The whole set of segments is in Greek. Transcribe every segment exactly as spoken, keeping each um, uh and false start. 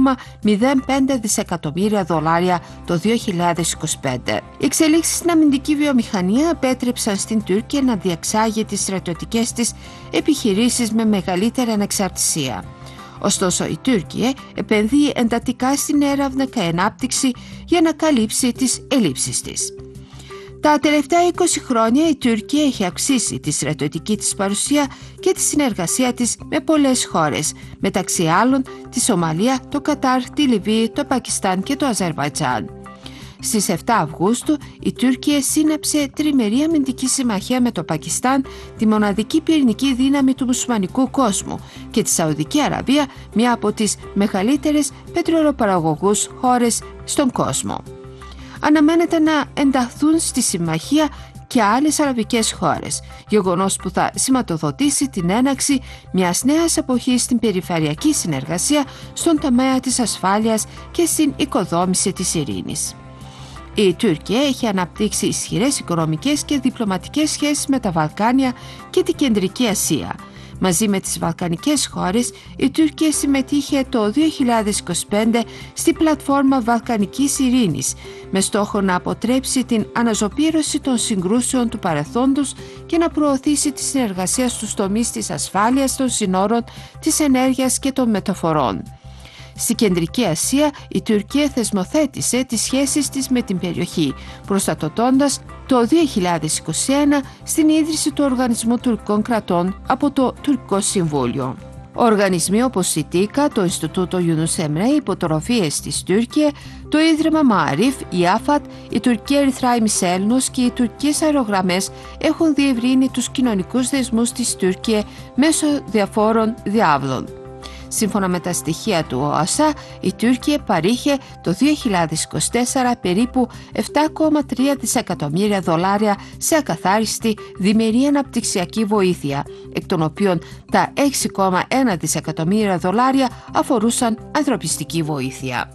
κόμμα μηδέν πέντε δισεκατομμύρια δολάρια το δύο χιλιάδες είκοσι πέντε. Οι εξελίξεις στην αμυντική βιομηχανία επέτρεψαν στην Τουρκία να διεξάγει τις στρατιωτικές της επιχειρήσεις με μεγαλύτερη ανεξαρτησία. Ωστόσο, η Τουρκία επενδύει εντατικά στην έρευνα και ανάπτυξη για να καλύψει τις ελλείψεις της. Τα τελευταία είκοσι χρόνια η Τουρκία έχει αυξήσει τη στρατιωτική της παρουσία και τη συνεργασία της με πολλές χώρες, μεταξύ άλλων τη Σομαλία, το Κατάρ, τη Λιβύη, το Πακιστάν και το Αζερβαϊτζάν. Στις επτά Αυγούστου η Τουρκία σύναψε τριμερή αμυντική συμμαχία με το Πακιστάν, τη μοναδική πυρηνική δύναμη του μουσουλμανικού κόσμου, και τη Σαουδική Αραβία, μια από τις μεγαλύτερες πετρελαιοπαραγωγούς χώρες στον κόσμο. Αναμένεται να ενταχθούν στη συμμαχία και άλλες αραβικές χώρες, γεγονός που θα σηματοδοτήσει την έναρξη μιας νέας εποχής στην περιφερειακή συνεργασία στον τομέα της ασφάλειας και στην οικοδόμηση της ειρήνης. Η Τουρκία έχει αναπτύξει ισχυρές οικονομικές και διπλωματικές σχέσεις με τα Βαλκάνια και την Κεντρική Ασία. Μαζί με τις βαλκανικές χώρες, η Τουρκία συμμετείχε το δύο χιλιάδες είκοσι πέντε στη πλατφόρμα Βαλκανικής Ειρήνης, με στόχο να αποτρέψει την αναζωπήρωση των συγκρούσεων του παρελθόντος και να προωθήσει τη συνεργασία στους τομείς της ασφάλειας των συνόρων, της ενέργειας και των μεταφορών. Στη Κεντρική Ασία, η Τουρκία θεσμοθέτησε τις σχέσεις της με την περιοχή, προστατεύοντας το δύο χιλιάδες είκοσι ένα στην ίδρυση του Οργανισμού Τουρκικών Κρατών από το Τουρκικό Συμβούλιο. Οργανισμοί όπως η ΤΙΚΑ, το Ινστιτούτο Yunus Emre, οι υποτροφίες της Τουρκία, το Ίδρυμα Μααρίφ, η ΑΦΑΤ, η Τουρκία Ερυθρά Ημισέλινος και οι τουρκικές αερογραμμές έχουν διευρύνει τους κοινωνικούς δεσμούς της Τουρκία μέσω διαφόρων διάβλων. Σύμφωνα με τα στοιχεία του ΟΑΣΑ, η Τουρκία παρήχε το δύο χιλιάδες είκοσι τέσσερα περίπου επτά κόμμα τρία δισεκατομμύρια δολάρια σε ακαθάριστη διμερή αναπτυξιακή βοήθεια, εκ των οποίων τα έξι κόμμα ένα δισεκατομμύρια δολάρια αφορούσαν ανθρωπιστική βοήθεια.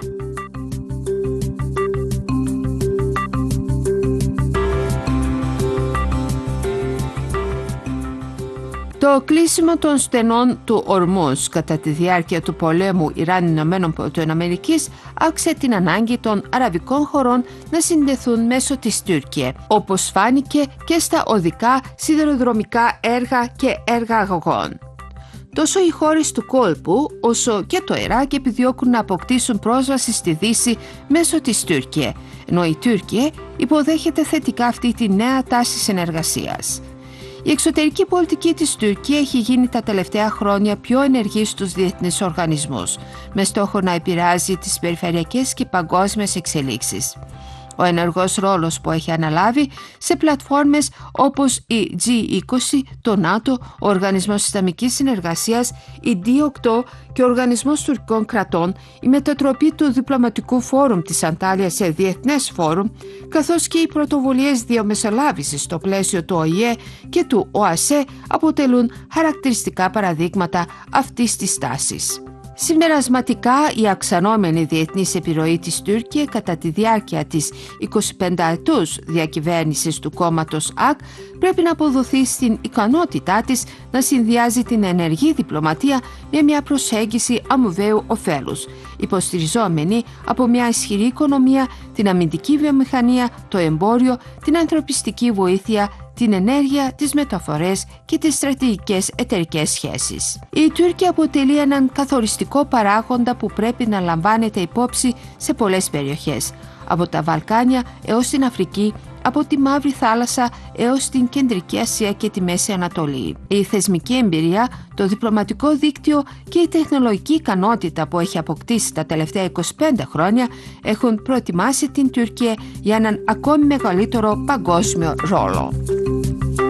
Το κλείσιμο των στενών του Ορμούζ κατά τη διάρκεια του πολέμου Ιράν-Ηνωμένων Πολιτειών Αμερικής άξε την ανάγκη των αραβικών χωρών να συνδεθούν μέσω της Τουρκία, όπως φάνηκε και στα οδικά σιδηροδρομικά έργα και έργα αγωγών. Τόσο οι χώρες του κόλπου όσο και το Ιράκ επιδιώκουν να αποκτήσουν πρόσβαση στη Δύση μέσω της Τουρκία, ενώ η Τουρκία υποδέχεται θετικά αυτή τη νέα τάση συνεργασίας. Η εξωτερική πολιτική της Τουρκία έχει γίνει τα τελευταία χρόνια πιο ενεργή στους διεθνείς οργανισμούς, με στόχο να επηρεάζει τις περιφερειακές και παγκόσμιες εξελίξεις. Ο ενεργός ρόλος που έχει αναλάβει σε πλατφόρμες όπως η τζι είκοσι, το ΝΑΤΟ, ο Οργανισμός Ισλαμικής Συνεργασίας, η ντι οκτώ και ο Οργανισμός Τουρκικών Κρατών, η μετατροπή του Διπλωματικού Φόρουμ της Αντάλιας σε Διεθνές Φόρουμ, καθώς και οι πρωτοβουλίες διαμεσολάβησης στο πλαίσιο του Ο Η Ε και του Ο Α Σε αποτελούν χαρακτηριστικά παραδείγματα αυτής της τάσης. Συμπερασματικά, η αυξανόμενη διεθνής επιρροή της Τουρκία κατά τη διάρκεια της εικοσιπενταετούς διακυβέρνησης του κόμματος ΑΚ πρέπει να αποδοθεί στην ικανότητά της να συνδυάζει την ενεργή διπλωματία με μια προσέγγιση αμοιβαίου ωφέλους, υποστηριζόμενη από μια ισχυρή οικονομία, την αμυντική βιομηχανία, το εμπόριο, την ανθρωπιστική βοήθεια, την ενέργεια, τις μεταφορές και τις στρατηγικές εταιρικές σχέσεις. Η Τουρκία αποτελεί έναν καθοριστικό παράγοντα που πρέπει να λαμβάνεται υπόψη σε πολλές περιοχές, από τα Βαλκάνια έως την Αφρική, από τη Μαύρη Θάλασσα έως την Κεντρική Ασία και τη Μέση Ανατολή. Η θεσμική εμπειρία, το διπλωματικό δίκτυο και η τεχνολογική ικανότητα που έχει αποκτήσει τα τελευταία είκοσι πέντε χρόνια έχουν προετοιμάσει την Τουρκία για έναν ακόμη μεγαλύτερο παγκόσμιο ρόλο.